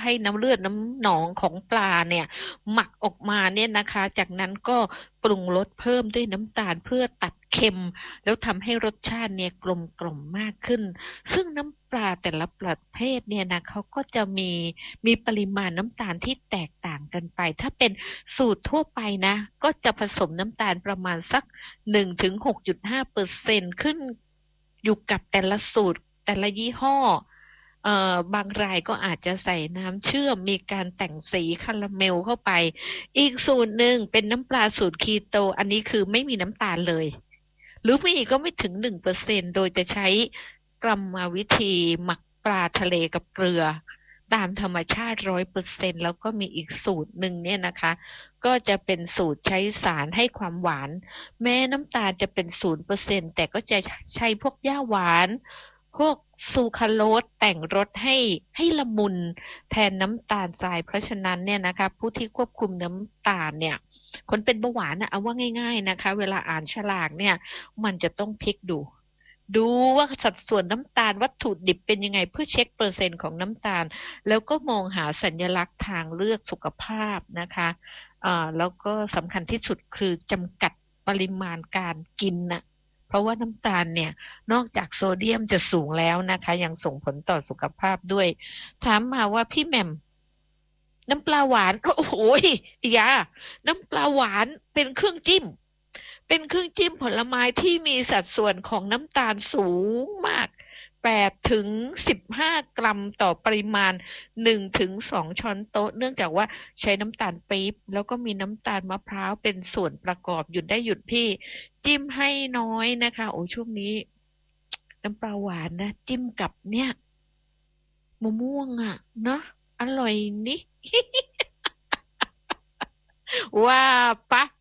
ให้น้ำเลือดน้ำหนองของปลาเนี่ยหมักออกมาเนี่ยนะคะจากนั้นก็ปรุงรสเพิ่มด้วยน้ำตาลเพื่อตัดเค็มแล้วทำให้รสชาติเนี่ยกลมกล่อมมากขึ้นซึ่งน้ำปลาแต่ละประเภทเนี่ยนะเขาก็จะมีปริมาณน้ำตาลที่แตกต่างกันไปถ้าเป็นสูตรทั่วไปนะก็จะผสมน้ำตาลประมาณสัก1 ถึง 6.5%ขึ้นอยู่กับแต่ละสูตรแต่ละยี่ห้อบางรายก็อาจจะใส่น้ำเชื่อมมีการแต่งสีคาราเมลเข้าไปอีกสูตรหนึ่งเป็นน้ำปลาสูตรคีโตอันนี้คือไม่มีน้ำตาลเลยหรือมีก็ไม่ถึง1%โดยจะใช้กรรมวิธีหมักปลาทะเลกับเกลือตามธรรมชาติ100%แล้วก็มีอีกสูตรหนึ่งเนี่ยนะคะก็จะเป็นสูตรใช้สารให้ความหวานแม้น้ำตาลจะเป็น0%แต่ก็จะใช้พวกหญ้าหวานพวกซูคราโลสแต่งรสให้ละมุนแทนน้ำตาลทรายเพราะฉะนั้นเนี่ยนะคะผู้ที่ควบคุมน้ำตาลเนี่ยคนเป็นเบาหวานนะเอาว่าง่ายๆนะคะเวลาอ่านฉลากเนี่ยมันจะต้องพลิกดูว่าสัดส่วนน้ำตาลวัตถุดิบเป็นยังไงเพื่อเช็คเปอร์เซ็นต์ของน้ำตาลแล้วก็มองหาสัญลักษณ์ทางเลือกสุขภาพนะคะแล้วก็สำคัญที่สุดคือจำกัดปริมาณการกินน่ะเพราะว่าน้ำตาลเนี่ยนอกจากโซเดียมจะสูงแล้วนะคะยังส่งผลต่อสุขภาพด้วยถามมาว่าพี่แหม่มน้ำปลาหวานโอ้โหยาน้ำปลาหวานเป็นเครื่องจิ้ม เป็นเครื่องจิ้มผลไม้ที่มีสัดส่วนของน้ำตาลสูงมาก8 ถึง 15 กรัมต่อปริมาณ1 ถึง 2 ช้อนโต๊ะเนื่องจากว่าใช้น้ำตาลปี๊บแล้วก็มีน้ำตาลมะพร้าวเป็นส่วนประกอบหยุดได้หยุดพี่จิ้มให้น้อยนะคะโอ้ช่วงนี้น้ำปลาหวานนะจิ้มกับเนี่ยมะม่วงอ่ะเนาะอร่อยนี่ว่าปะ